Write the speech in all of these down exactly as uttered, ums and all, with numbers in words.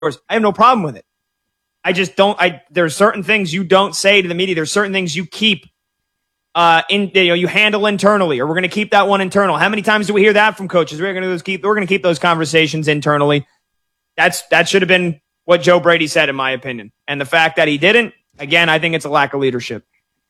I have no problem with it. I just don't. I there's certain things you don't say to the media. There's certain things you keep uh, in. You know, you handle internally, or we're going to keep that one internal. How many times do we hear that from coaches? We're going to keep. We're going to keep those conversations internally. That's that should have been what Joe Brady said, in my opinion. And the fact that he didn't, again, I think it's a lack of leadership.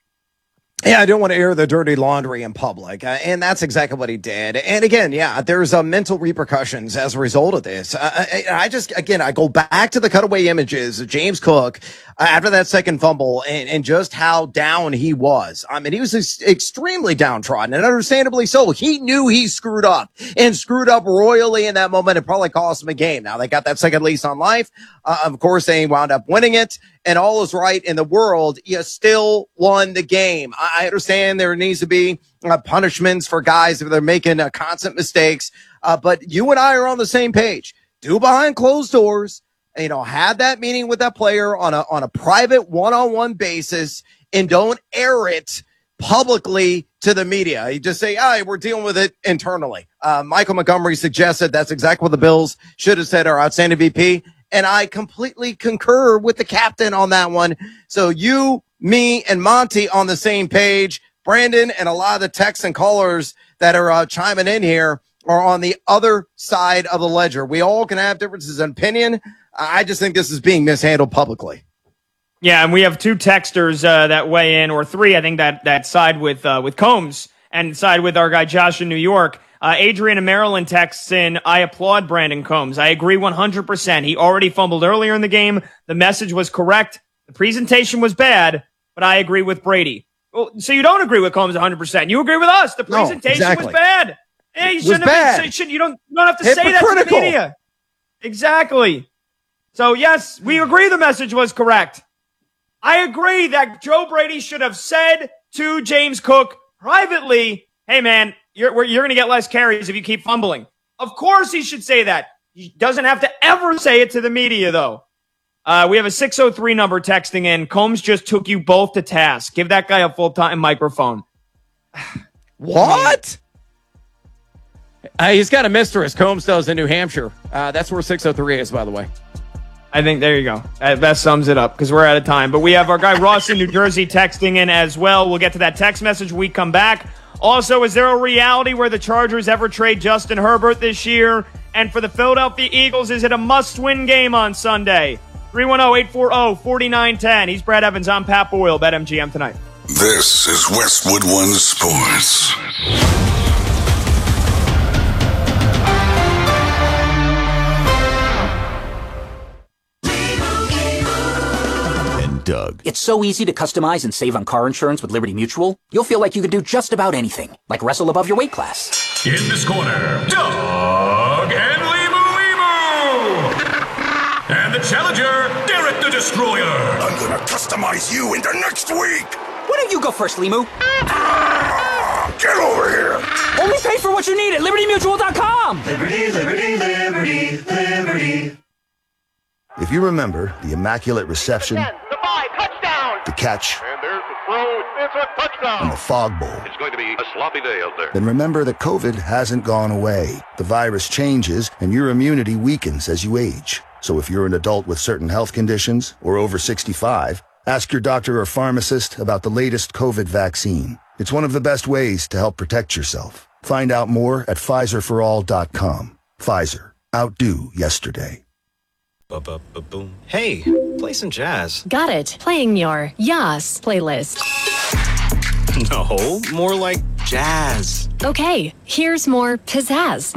Yeah, I don't want to air the dirty laundry in public, uh, and that's exactly what he did. And again, yeah, there's uh, mental repercussions as a result of this. Uh, I, I just, again, I go back to the cutaway images of James Cook uh, after that second fumble and, and just how down he was. I mean, he was ex- extremely downtrodden, and understandably so. He knew he screwed up and screwed up royally in that moment. It probably cost him a game. Now, they got that second lease on life. Uh, of course, they wound up winning it. And all is right in the world, you still won the game. I understand there needs to be uh, punishments for guys if they're making uh, constant mistakes. Uh, but you and I are on the same page. Do behind closed doors, you know, have that meeting with that player on a, on a private one-on-one basis, and don't air it publicly to the media. You just say, all right, we're dealing with it internally. Uh, Michael Montgomery suggested that's exactly what the Bills should have said, our outstanding V P. And I completely concur with the captain on that one. So you, me, and Monty on the same page. Brandon and a lot of the texts and callers that are uh, chiming in here are on the other side of the ledger. We all can have differences in opinion. I just think this is being mishandled publicly. Yeah, and we have two texters uh, that weigh in, or three, I think, that that side with uh, with Combs and side with our guy Josh in New York. Uh, Adrian in Maryland texts in, I applaud Brandon Combs. I agree one hundred percent. He already fumbled earlier in the game. The message was correct. The presentation was bad, but I agree with Brady. Well, so you don't agree with Combs one hundred percent. You agree with us. The presentation no, exactly. was bad. Hey, you shouldn't have been, shouldn't, you, don't, you don't have to say that to the media. Exactly. So, yes, we agree the message was correct. I agree that Joe Brady should have said to James Cook privately, hey, man, You're, you're going to get less carries if you keep fumbling. Of course he should say that. He doesn't have to ever say it to the media, though. Uh, we have a six oh three number texting in. Combs just took you both to task. Give that guy a full-time microphone. What? Uh, he's got a mistress. Combs does in New Hampshire. Uh, that's where six oh three is, by the way. I think there you go. That, that sums it up because we're out of time. But we have our guy Ross in New Jersey texting in as well. We'll get to that text message when we come back. Also, is there a reality where the Chargers ever trade Justin Herbert this year? And for the Philadelphia Eagles, is it a must-win game on Sunday? three one zero, eight four zero, four nine one zero. He's Brad Evans. I'm Pat Boyle. BetMGM tonight. This is Westwood One Sports. Doug. It's so easy to customize and save on car insurance with Liberty Mutual. You'll feel like you can do just about anything, like wrestle above your weight class. In this corner, Doug and Limu Limu! And the challenger, Derek the Destroyer! I'm gonna customize you into next week! Why don't you go first, Limu? Ah, get over here! Only pay for what you need at Liberty Mutual dot com! Liberty, Liberty, Liberty, Liberty. If you remember the Immaculate Reception, the five, touchdown, the catch, and there's the throw, it's a touchdown, and the Fog Bowl, it's going to be a sloppy day out there. Then remember that COVID hasn't gone away. The virus changes, and your immunity weakens as you age. So if you're an adult with certain health conditions or over sixty-five, ask your doctor or pharmacist about the latest COVID vaccine. It's one of the best ways to help protect yourself. Find out more at Pfizer for all dot com. Pfizer. Outdo yesterday. Ba-ba-ba-boom. Hey, play some jazz. Got it. Playing your Yas playlist. No, more like jazz. Okay, here's more pizzazz.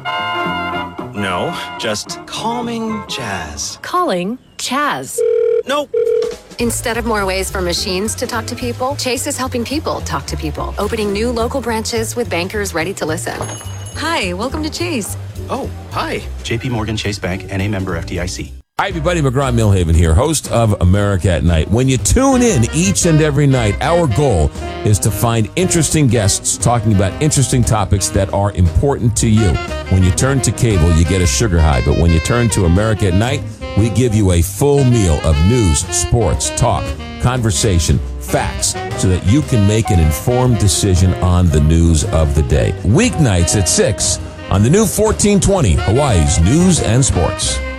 No, just calming jazz. Calling Chaz. Nope. Instead of more ways for machines to talk to people, Chase is helping people talk to people, opening new local branches with bankers ready to listen. Hi, welcome to Chase. Oh, hi. J P Morgan Chase Bank, N A member F D I C. Hi, everybody. McGraw-Millhaven here, host of America at Night. When you tune in each and every night, our goal is to find interesting guests talking about interesting topics that are important to you. When you turn to cable, you get a sugar high. But when you turn to America at Night, we give you a full meal of news, sports, talk, conversation, facts, so that you can make an informed decision on the news of the day. Weeknights at six on the new fourteen twenty, Hawaii's News and Sports.